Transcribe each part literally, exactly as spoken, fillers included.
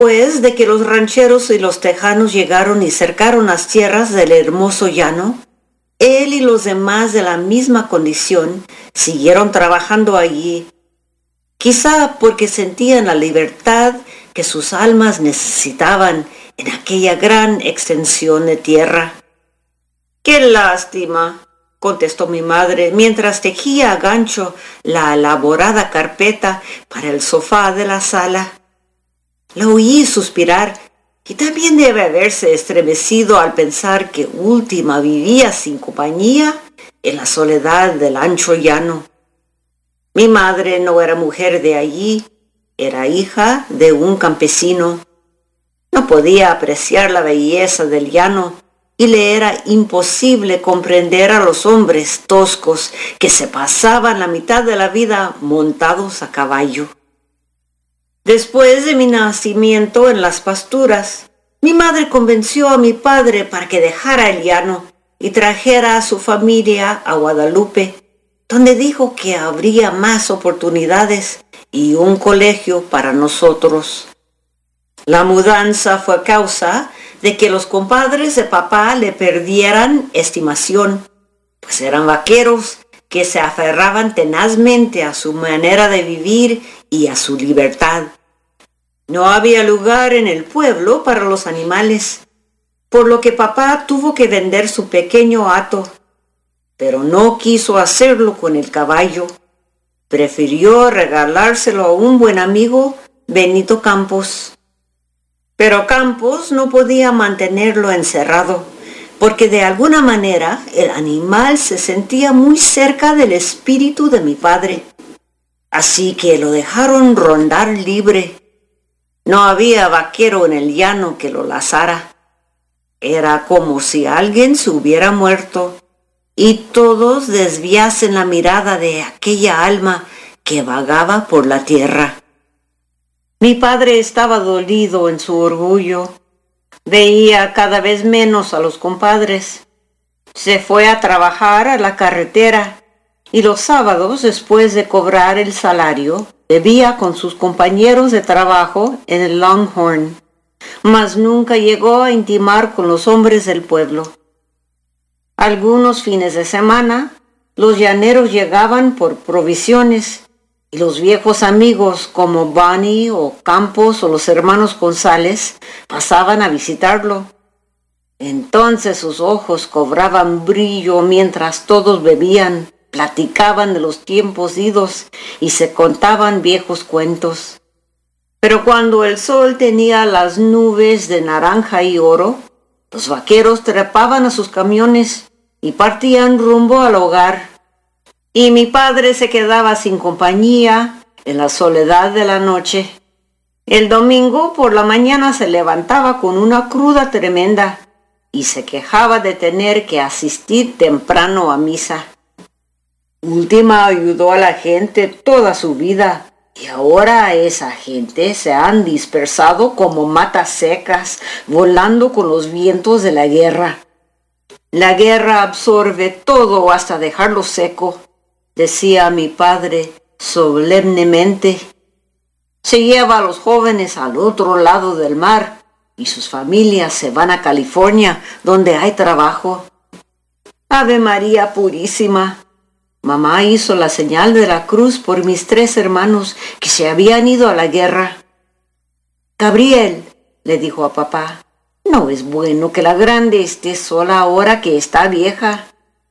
Después de que los rancheros y los tejanos llegaron y cercaron las tierras del hermoso llano, él y los demás de la misma condición siguieron trabajando allí, quizá porque sentían la libertad que sus almas necesitaban en aquella gran extensión de tierra. ¡Qué lástima!, contestó mi madre mientras tejía a gancho la elaborada carpeta para el sofá de la sala. La oí suspirar y también debe haberse estremecido al pensar que Última vivía sin compañía en la soledad del ancho llano. Mi madre no era mujer de allí, era hija de un campesino. No podía apreciar la belleza del llano y le era imposible comprender a los hombres toscos que se pasaban la mitad de la vida montados a caballo. Después de mi nacimiento en las pasturas, mi madre convenció a mi padre para que dejara el llano y trajera a su familia a Guadalupe, donde dijo que habría más oportunidades y un colegio para nosotros. La mudanza fue causa de que los compadres de papá le perdieran estimación, pues eran vaqueros que se aferraban tenazmente a su manera de vivir y a su libertad. No había lugar en el pueblo para los animales, por lo que papá tuvo que vender su pequeño hato, pero no quiso hacerlo con el caballo. Prefirió regalárselo a un buen amigo, Benito Campos. Pero Campos no podía mantenerlo encerrado, porque de alguna manera el animal se sentía muy cerca del espíritu de mi padre. Así que lo dejaron rondar libre. No había vaquero en el llano que lo lazara. Era como si alguien se hubiera muerto y todos desviasen la mirada de aquella alma que vagaba por la tierra. Mi padre estaba dolido en su orgullo. Veía cada vez menos a los compadres. Se fue a trabajar a la carretera y los sábados, después de cobrar el salario, bebía con sus compañeros de trabajo en el Longhorn, mas nunca llegó a intimar con los hombres del pueblo. Algunos fines de semana, los llaneros llegaban por provisiones y los viejos amigos como Bonnie o Campos o los hermanos González pasaban a visitarlo. Entonces sus ojos cobraban brillo mientras todos bebían, platicaban de los tiempos idos y se contaban viejos cuentos. Pero cuando el sol tenía las nubes de naranja y oro, los vaqueros trepaban a sus camiones y partían rumbo al hogar. Y mi padre se quedaba sin compañía en la soledad de la noche. El domingo por la mañana se levantaba con una cruda tremenda y se quejaba de tener que asistir temprano a misa. Última ayudó a la gente toda su vida y ahora esa gente se han dispersado como matas secas, volando con los vientos de la guerra. La guerra absorbe todo hasta dejarlo seco, decía mi padre solemnemente. Se lleva a los jóvenes al otro lado del mar y sus familias se van a California, donde hay trabajo. Ave María Purísima. Mamá hizo la señal de la cruz por mis tres hermanos que se habían ido a la guerra. Gabriel, le dijo a papá, no es bueno que la grande esté sola ahora que está vieja.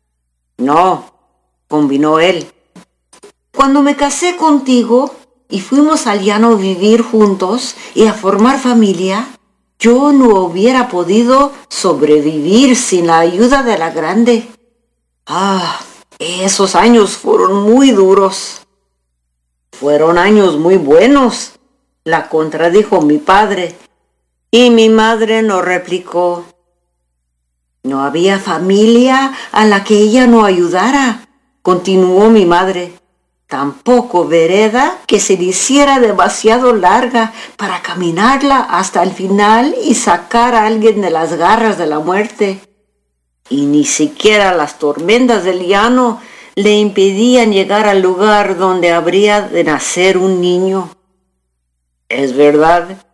No, convinó él. Cuando me casé contigo y fuimos al llano a vivir juntos y a formar familia, yo no hubiera podido sobrevivir sin la ayuda de la grande. Ah, esos años fueron muy duros. Fueron años muy buenos, la contradijo mi padre, y mi madre nos replicó. No había familia a la que ella no ayudara, continuó mi madre. Tampoco vereda que se le hiciera demasiado larga para caminarla hasta el final y sacar a alguien de las garras de la muerte. Y ni siquiera las tormentas del llano le impedían llegar al lugar donde habría de nacer un niño. Es verdad